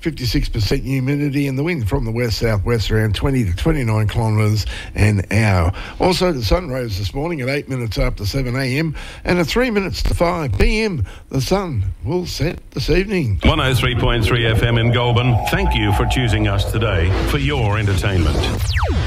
56% humidity, and the wind from the west-southwest around 20 to 29 kilometres an hour. Also, the sun rose this morning at 8 minutes after 7 a.m, and at 3 minutes to 5 p.m, the sun will set this evening. 103.3 FM in Goulburn. Thank you for choosing us today for your entertainment.